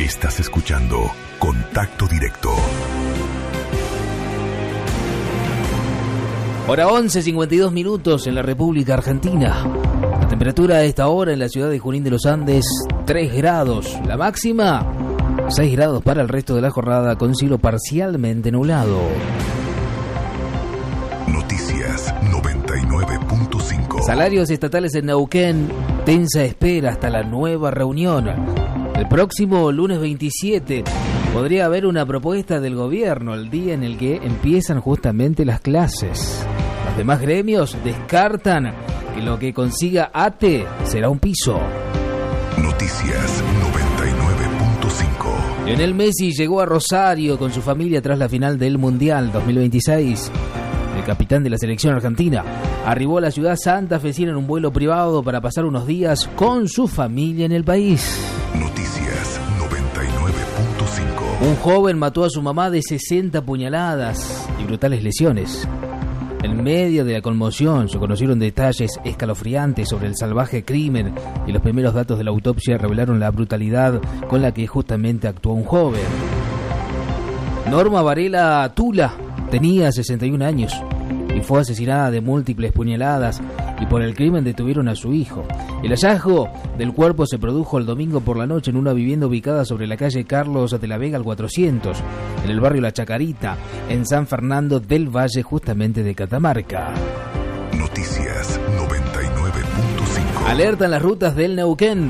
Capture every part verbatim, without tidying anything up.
Estás escuchando Contacto Directo. Hora once, cincuenta y dos minutos en la República Argentina. La temperatura a esta hora en la ciudad de Junín de los Andes, tres grados. La máxima, seis grados para el resto de la jornada con cielo parcialmente nublado. Noticias noventa y nueve punto cinco. Salarios estatales en Neuquén, tensa espera hasta la nueva reunión. El próximo lunes veintisiete podría haber una propuesta del gobierno, el día en el que empiezan justamente las clases. Los demás gremios descartan que lo que consiga A T E será un piso. Noticias noventa y nueve punto cinco. Lionel Messi llegó a Rosario con su familia tras la final del Mundial dos mil veintiséis. El capitán de la selección argentina arribó a la ciudad santafesina en un vuelo privado para pasar unos días con su familia en el país. Noticias noventa y nueve punto cinco. Un joven mató a su mamá de sesenta puñaladas y brutales lesiones. En medio de la conmoción se conocieron detalles escalofriantes sobre el salvaje crimen y los primeros datos de la autopsia revelaron la brutalidad con la que justamente actuó un joven. Norma Varela Tula tenía sesenta y un años y fue asesinada de múltiples puñaladas y por el crimen detuvieron a su hijo. El hallazgo del cuerpo se produjo el domingo por la noche en una vivienda ubicada sobre la calle Carlos de la Vega al cuatrocientos, en el barrio La Chacarita, en San Fernando del Valle, justamente de Catamarca. Noticias noventa y nueve punto cinco. Alertan las rutas del Neuquén.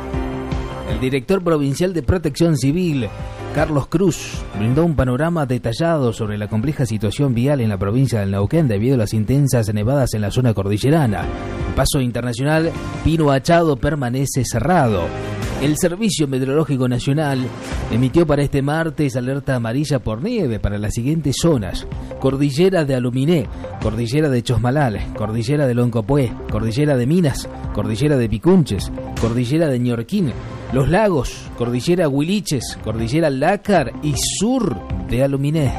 El director provincial de Protección Civil, Carlos Cruz, brindó un panorama detallado sobre la compleja situación vial en la provincia del Neuquén debido a las intensas nevadas en la zona cordillerana. El paso internacional Pino Achado permanece cerrado. El Servicio Meteorológico Nacional emitió para este martes alerta amarilla por nieve para las siguientes zonas: Cordillera de Aluminé, Cordillera de Chosmalal, Cordillera de Loncopué, Cordillera de Minas, Cordillera de Picunches, Cordillera de Ñorquín, Los Lagos, Cordillera Huiliches, Cordillera Lácar y sur de Aluminé.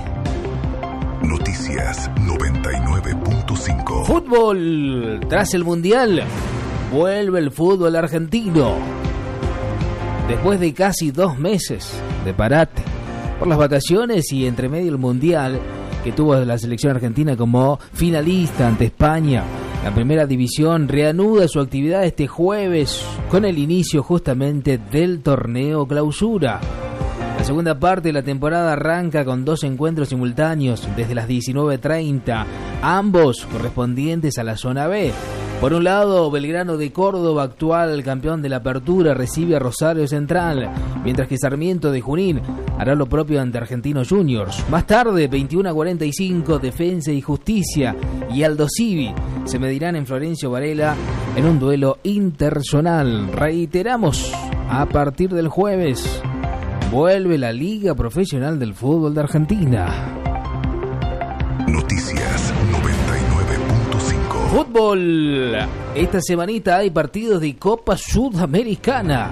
Noticias noventa y nueve punto cinco. Fútbol. Tras el Mundial, vuelve el fútbol argentino. Después de casi dos meses de parate por las vacaciones y entre medio el Mundial que tuvo la selección argentina como finalista ante España, la primera división reanuda su actividad este jueves con el inicio justamente del torneo clausura. La segunda parte de la temporada arranca con dos encuentros simultáneos desde las diecinueve treinta, ambos correspondientes a la zona B. Por un lado, Belgrano de Córdoba, actual campeón de la Apertura, recibe a Rosario Central, mientras que Sarmiento de Junín hará lo propio ante Argentinos Juniors. Más tarde, veintiuno a cuarenta y cinco, Defensa y Justicia y Aldo Civi se medirán en Florencio Varela en un duelo interzonal. Reiteramos, a partir del jueves vuelve la Liga Profesional del Fútbol de Argentina. Noticias noventa y nueve punto cinco. Fútbol. Esta semanita hay partidos de Copa Sudamericana.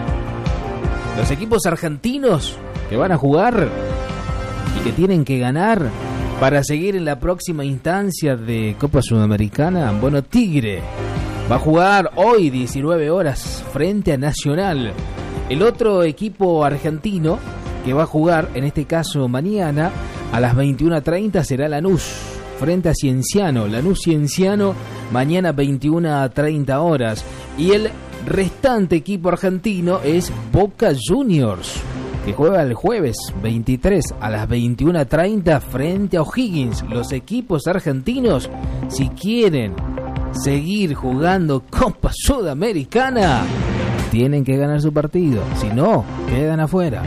Los equipos argentinos que van a jugar y que tienen que ganar para seguir en la próxima instancia de Copa Sudamericana. Bueno, Tigre va a jugar hoy diecinueve horas frente a Nacional. El otro equipo argentino que va a jugar, en este caso mañana, a las veintiuno treinta será Lanús frente a Cienciano. Lanús Cienciano mañana veintiuno treinta horas. Y el restante equipo argentino es Boca Juniors, que juega el jueves veintitrés a las veintiuno treinta frente a O'Higgins. Los equipos argentinos, si quieren seguir jugando Copa Sudamericana, tienen que ganar su partido, si no, quedan afuera.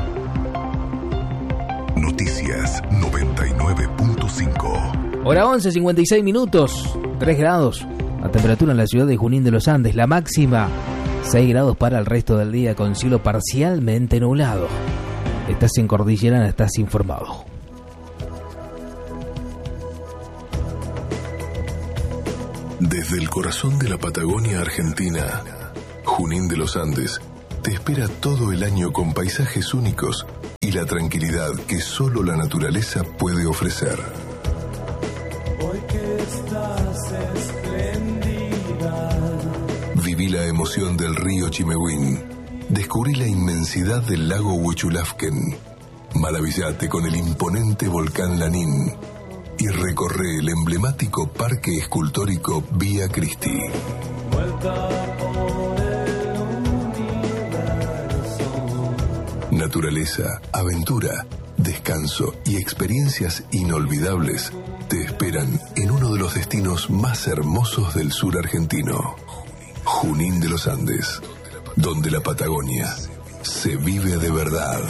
Noticias noventa y nueve punto cinco. Hora once, cincuenta y seis minutos, tres grados. La temperatura en la ciudad de Junín de los Andes, la máxima seis grados para el resto del día con cielo parcialmente nublado. Estás en Cordillera, estás informado. Desde el corazón de la Patagonia Argentina, Junín de los Andes te espera todo el año con paisajes únicos y la tranquilidad que solo la naturaleza puede ofrecer. Hoy que estás espléndida, Viví la emoción del río Chimehuín Descubrí la inmensidad del lago Huechulafken. Maravillate con el imponente volcán Lanín y recorre el emblemático parque escultórico Vía Cristy. Naturaleza, aventura, descanso y experiencias inolvidables te esperan en uno de los destinos más hermosos del sur argentino, Junín de los Andes, donde la Patagonia se vive de verdad.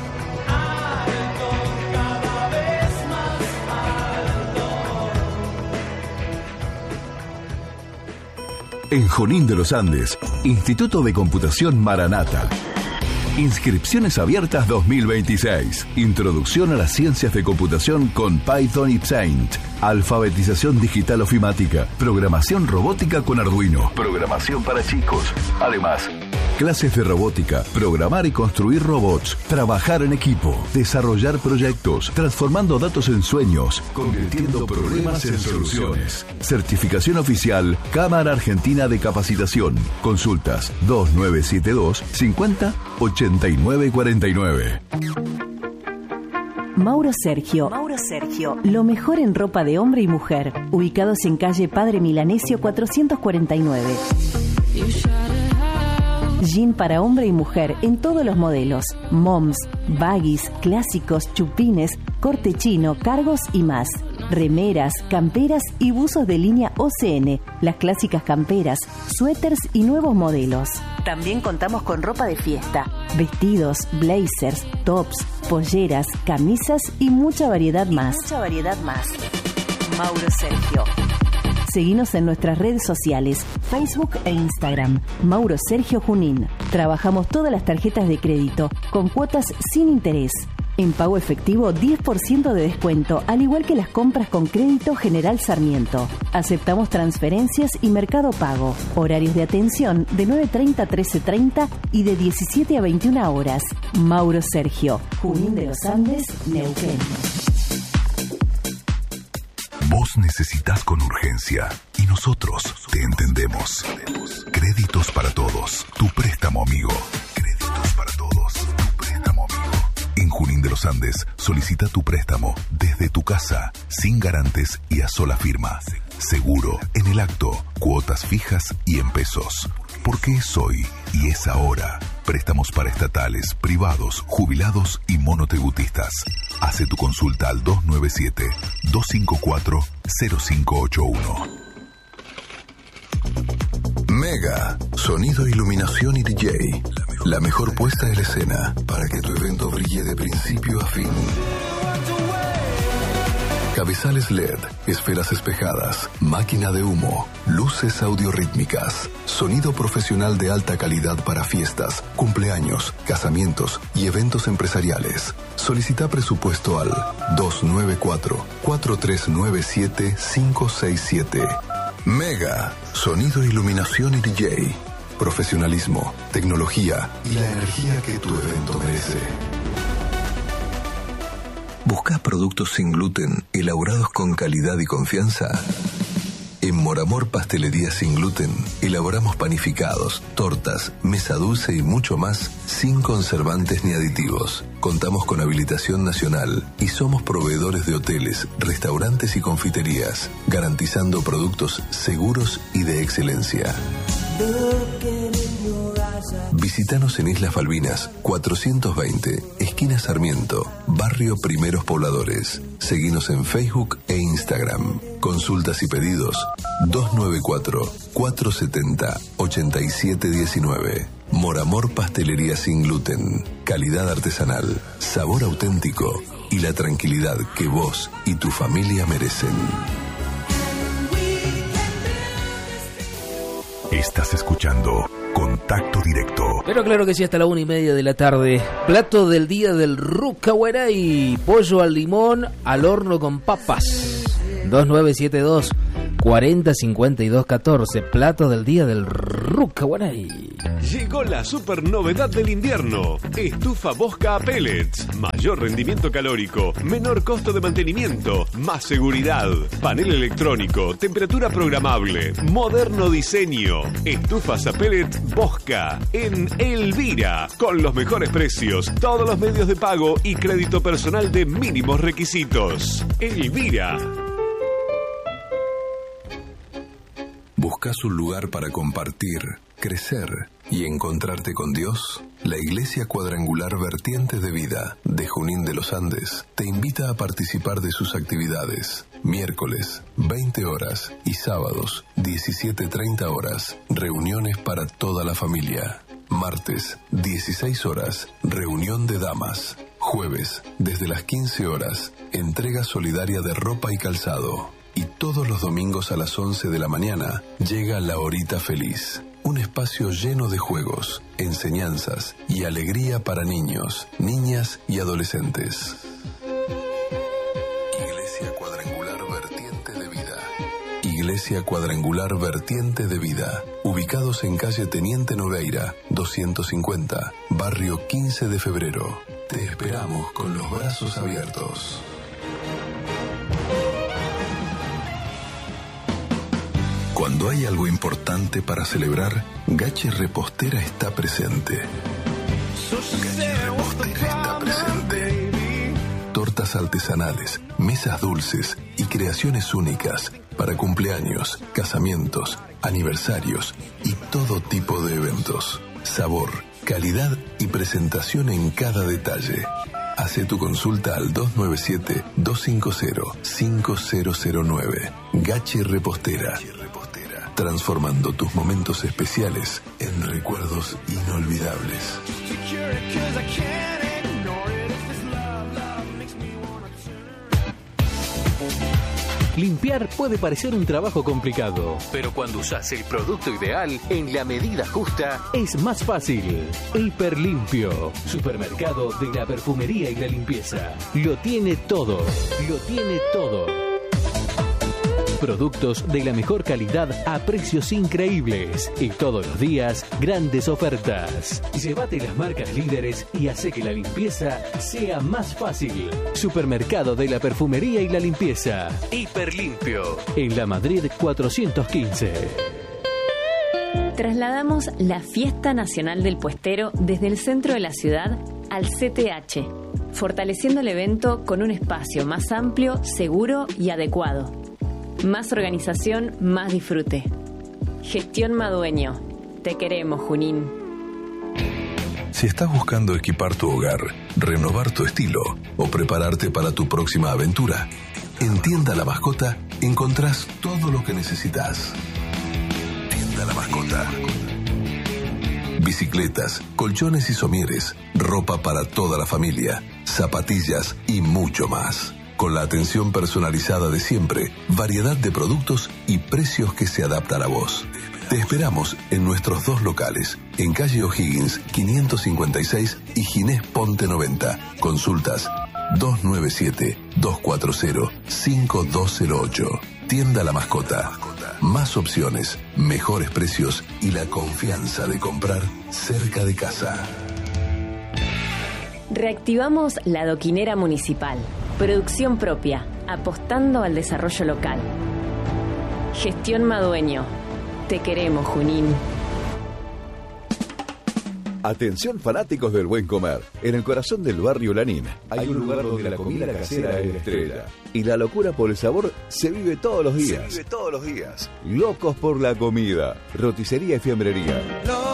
En Junín de los Andes, Instituto de Computación Maranata. Inscripciones abiertas dos mil veintiséis. Introducción a las ciencias de computación con Python y Paint. Alfabetización digital ofimática. Programación robótica con Arduino. Programación para chicos. Además, clases de robótica, programar y construir robots, trabajar en equipo, desarrollar proyectos, transformando datos en sueños, convirtiendo problemas en soluciones. Certificación oficial Cámara Argentina de Capacitación. Consultas dos nueve siete dos, cincuenta, ochenta y nueve cuarenta y nueve. Mauro Sergio. Mauro Sergio. Lo mejor en ropa de hombre y mujer. Ubicados en calle Padre Milanesio cuatrocientos cuarenta y nueve. Jean para hombre y mujer en todos los modelos. Moms, baggies, clásicos, chupines, corte chino, cargos y más. Remeras, camperas y buzos de línea O C N. Las clásicas camperas, suéteres y nuevos modelos. También contamos con ropa de fiesta, vestidos, blazers, tops, polleras, camisas y mucha variedad más. Mucha variedad más. Mauro Sergio. Seguinos en nuestras redes sociales, Facebook e Instagram. Mauro Sergio Junín. Trabajamos todas las tarjetas de crédito, con cuotas sin interés. En pago efectivo, diez por ciento de descuento, al igual que las compras con crédito General Sarmiento. Aceptamos transferencias y Mercado Pago. Horarios de atención de nueve treinta a trece treinta y de diecisiete a veintiuna horas. Mauro Sergio, Junín de los Andes, Neuquén. Vos necesitas con urgencia y nosotros te entendemos. Créditos para Todos, tu préstamo amigo. Créditos para Todos, tu préstamo amigo. En Junín de los Andes, solicita tu préstamo desde tu casa, sin garantes y a sola firma. Seguro, en el acto, cuotas fijas y en pesos. Porque es hoy y es ahora. Préstamos para estatales, privados, jubilados y monotributistas. Hace tu consulta al dos nueve siete, dos cinco cuatro, cero cinco ocho uno. Mega, sonido, iluminación y D J. La mejor puesta en la escena para que tu evento brille de principio a fin. Cabezales L E D, esferas espejadas, máquina de humo, luces audiorítmicas, sonido profesional de alta calidad para fiestas, cumpleaños, casamientos y eventos empresariales. Solicita presupuesto al dos nueve cuatro, cuatro tres nueve siete, cinco seis siete. Mega, sonido, iluminación y D J. Profesionalismo, tecnología y la energía que tu evento merece. ¿Buscas productos sin gluten, elaborados con calidad y confianza? En Moramor Pastelería Sin Gluten elaboramos panificados, tortas, mesa dulce y mucho más sin conservantes ni aditivos. Contamos con habilitación nacional y somos proveedores de hoteles, restaurantes y confiterías, garantizando productos seguros y de excelencia. Visítanos en Islas Malvinas, cuatrocientos veinte, esquina Sarmiento, barrio Primeros Pobladores. Seguinos en Facebook e Instagram. Consultas y pedidos dos nueve cuatro, cuatro siete cero, ocho siete uno nueve. Moramor Pastelería Sin Gluten. Calidad artesanal, sabor auténtico y la tranquilidad que vos y tu familia merecen. Estás escuchando Contacto Directo. Pero claro que sí, hasta la una y media de la tarde. Plato del día del Rucahuaray. Pollo al limón al horno con papas. dos nueve siete dos, cuarenta cincuenta y dos catorce. Plato del día del Rucahuaray. Llegó la super novedad del invierno. Estufa Bosca a pellets. Mayor rendimiento calórico, menor costo de mantenimiento, más seguridad. Panel electrónico, temperatura programable, moderno diseño. Estufas a pellet Bosca en Elvira. Con los mejores precios, todos los medios de pago y crédito personal de mínimos requisitos. Elvira. ¿Buscas un lugar para compartir, crecer y encontrarte con Dios? La Iglesia Cuadrangular Vertiente de Vida de Junín de los Andes te invita a participar de sus actividades. Miércoles, veinte horas y sábados, diecisiete treinta horas, reuniones para toda la familia. Martes, dieciséis horas, reunión de damas. Jueves, desde las quince horas, entrega solidaria de ropa y calzado. Y todos los domingos a las once de la mañana llega La Horita Feliz, un espacio lleno de juegos, enseñanzas y alegría para niños, niñas y adolescentes. Iglesia Cuadrangular Vertiente de Vida. Iglesia Cuadrangular Vertiente de Vida, ubicados en calle Teniente Nogueira, doscientos cincuenta, barrio quince de febrero. Te esperamos con los brazos abiertos. Cuando hay algo importante para celebrar, Gachi Repostera está presente. Gachi Repostera está presente. Tortas artesanales, mesas dulces y creaciones únicas para cumpleaños, casamientos, aniversarios y todo tipo de eventos. Sabor, calidad y presentación en cada detalle. Hace tu consulta al dos nueve siete, dos cinco cero, cinco cero cero nueve. Gachi Repostera. Transformando tus momentos especiales en recuerdos inolvidables. Limpiar puede parecer un trabajo complicado, pero cuando usas el producto ideal en la medida justa, es más fácil. Hiperlimpio, supermercado de la perfumería y la limpieza. Lo tiene todo, lo tiene todo. Productos de la mejor calidad a precios increíbles y todos los días grandes ofertas. Llévate las marcas líderes y hace que la limpieza sea más fácil. Supermercado de la perfumería y la limpieza. Hiperlimpio. En la Madrid cuatrocientos quince. Trasladamos la Fiesta Nacional del Puestero desde el centro de la ciudad al C T H, fortaleciendo el evento con un espacio más amplio, seguro y adecuado. Más organización, más disfrute. Gestión Madueño. Te queremos, Junín. Si estás buscando equipar tu hogar, renovar tu estilo o prepararte para tu próxima aventura, en Tienda La Mascota encontrás todo lo que necesitas. Tienda La Mascota. Bicicletas, colchones y somieres, ropa para toda la familia, zapatillas y mucho más. Con la atención personalizada de siempre, variedad de productos y precios que se adaptan a vos. Te esperamos en nuestros dos locales, en calle O'Higgins quinientos cincuenta y seis y Ginés Ponte noventa. Consultas dos nueve siete, dos cuatro cero, cinco dos cero ocho. Tienda La Mascota. Más opciones, mejores precios y la confianza de comprar cerca de casa. Reactivamos la Doquinera Municipal. Producción propia, apostando al desarrollo local. Gestión Madueño. Te queremos, Junín. Atención fanáticos del buen comer. En el corazón del barrio Lanín hay un lugar donde la comida casera es la estrella. Y la locura por el sabor se vive todos los días. Se vive todos los días. Locos por la comida. Roticería y fiambrería.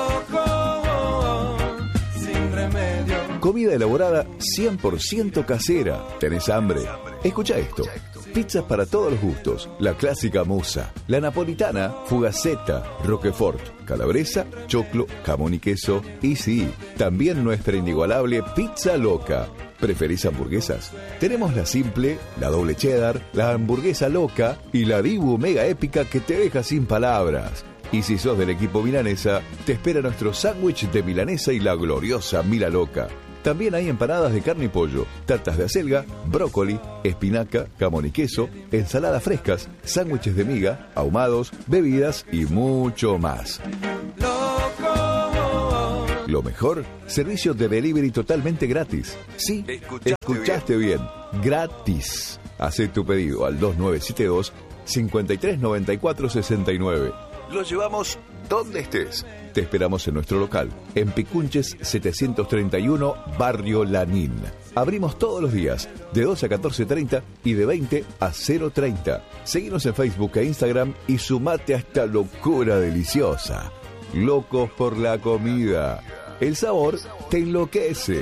Loco, sin remedio. Comida elaborada cien por ciento casera. ¿Tenés hambre? Escucha esto. Pizzas para todos los gustos. La clásica musa, la napolitana, fugaceta, roquefort, calabresa, choclo, jamón y queso. Y sí, también nuestra inigualable pizza loca. ¿Preferís hamburguesas? Tenemos la simple, la doble cheddar, la hamburguesa loca y la Dibu mega épica que te deja sin palabras. Y si sos del equipo milanesa, te espera nuestro sándwich de milanesa y la gloriosa Mila Loca. También hay empanadas de carne y pollo, tartas de acelga, brócoli, espinaca, jamón y queso, ensaladas frescas, sándwiches de miga, ahumados, bebidas y mucho más. Loco, Lo mejor, servicio de delivery totalmente gratis. Sí, escuchaste, escuchaste bien. bien, gratis. Hacé tu pedido al dos nueve siete dos, cinco tres nueve cuatro seis nueve. Lo llevamos donde estés. Te esperamos en nuestro local, en Picunches setecientos treinta y uno, Barrio Lanín. Abrimos todos los días, de doce a catorce treinta y de veinte a cero treinta. Seguinos en Facebook e Instagram y sumate a esta locura deliciosa. Locos por la comida. El sabor te enloquece.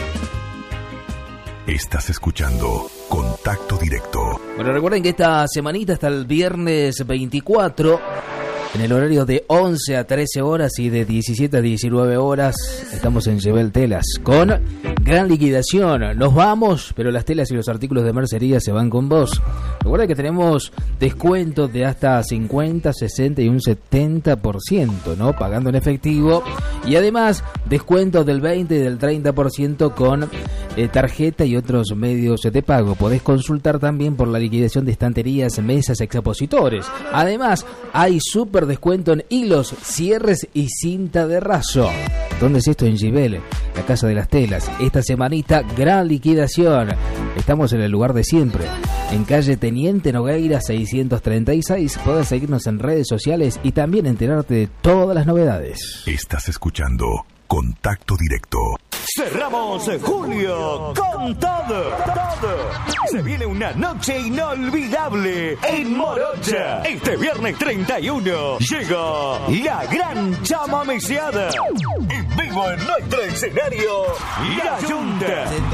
Estás escuchando Contacto Directo. Bueno, recuerden que esta semanita hasta el viernes veinticuatro, en el horario de once a trece horas y de diecisiete a diecinueve horas, estamos en Jebel Telas con gran liquidación. Nos vamos, pero las telas y los artículos de mercería se van con vos. Recuerda que tenemos descuentos de hasta cincuenta, sesenta y un setenta por ciento, ¿no? Pagando en efectivo. Y además, descuentos del veinte y del treinta por ciento con eh, tarjeta y otros medios de pago. Podés consultar también por la liquidación de estanterías, mesas, expositores. Además, hay súper descuento en hilos, cierres y cinta de raso. ¿Dónde es esto? En Jebel, la Casa de las Telas. Esta semanita, gran liquidación. Estamos en el lugar de siempre, en calle Teniente Nogueira seiscientos treinta y seis. Podés seguirnos en redes sociales y también enterarte de todas las novedades. Estás escuchando Contacto Directo. Cerramos julio con todo, todo. Se viene una noche inolvidable en Morocha. Este viernes treinta y uno llega la gran chamameceada. En vivo en nuestro escenario, La Junta.